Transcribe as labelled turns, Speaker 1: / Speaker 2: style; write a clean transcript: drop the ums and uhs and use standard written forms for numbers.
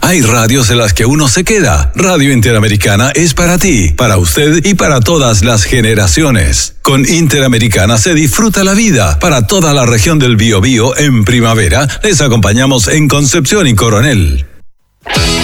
Speaker 1: Hay radios en las que uno se queda. Radio Interamericana es para ti, para usted y para todas las generaciones. Con Interamericana se disfruta la vida. Para toda la región del Biobío en primavera, les acompañamos en Concepción y Coronel.